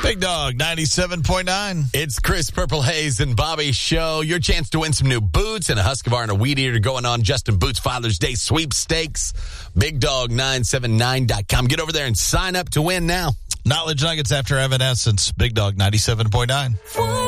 Big Dog 97.9. It's Chris Purple Haze and Bobby Show. Your chance to win some new boots and a Husqvarna Weed Eater going on Justin Boots Father's Day sweepstakes. BigDog979.com. Get over there and sign up to win now. Knowledge Nuggets after Evanescence. Big Dog 97.9.